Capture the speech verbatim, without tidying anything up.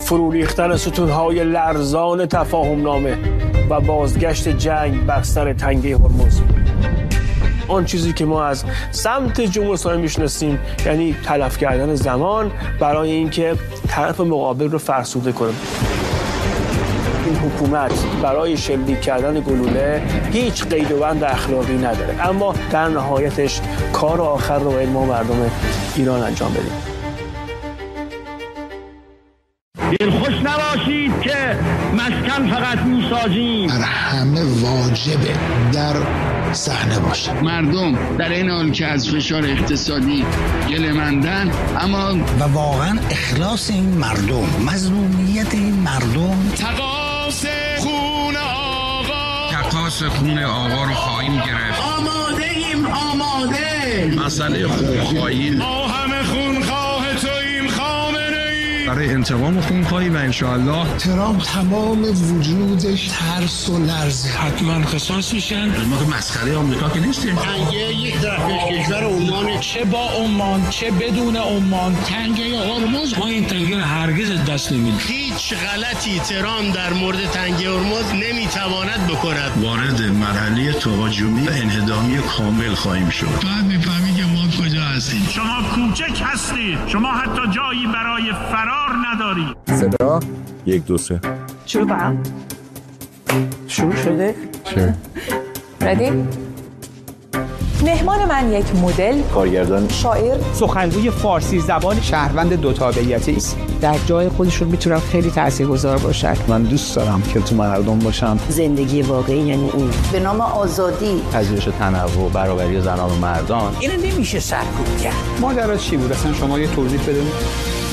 فرو ریختن ستونهای لرزان تفاهم نامه و بازگشت جنگ بر سر تنگه هرمز. آن چیزی که ما از سمت جمهوری اسلامی میشناسیم یعنی تلف کردن زمان برای اینکه طرف مقابل رو فرسوده کنه. این حکومت برای شلیک کردن گلوله هیچ قید و بند اخلاقی نداره، اما در نهایتش کار آخر رو باید ما مردم ایران انجام بدیم. دلخوش نباشید که مسکن فقط میسازیم. بر همه واجبه در صحنه باشه. مردم در این حال که از فشار اقتصادی گله‌مندن، اما و واقعا اخلاص این مردم، مظلومیت این مردم. تقاص خون آقا تقاص خون آقا رو خواهیم گرفت. آماده ایم آماده. مسئله خونخواهی ما همه خونخواه توییم خامنه ای. برای انتقام خونخواهی و انشاءالله ترامپ تمام وجودش ترس و لرزه. حتما قصاص میشن. ما که مسخره آمریکا که نیستیم. تنگه یک طرف کشور عمان، چه با عمان چه بدون عمان، تنگه هرمز ما این تنگه هرگز دست نمیدیم. هیچ غلطی ترامپ در مورد تنگه هرمز نمیتواند بکند. وارد مرحله توجیهی و انهدامی کامل خواهیم شد. بعد میفهمی که ما کجا هستیم. شما کوچک هستید، شما حتی جایی برای فرار ندارید. صدا یک دو سه شروع کنم. شروع شده؟ چه؟ ردی؟ مهمان من یک مدل، کارگردان، شاعر، سخنگوی فارسی زبان، شهروند دو تابعیتی است. در جای خودشون میتونن خیلی تاثیرگذار باشن. من دوست دارم که تو مردم باشم. زندگی واقعی یعنی این. به نام آزادی، پذیرش تنوع، برابری زنان و مردان. اینو نمیشه سرکوب کرد. ماجرا چی بود اصلا؟ شما یه توضیح بدید.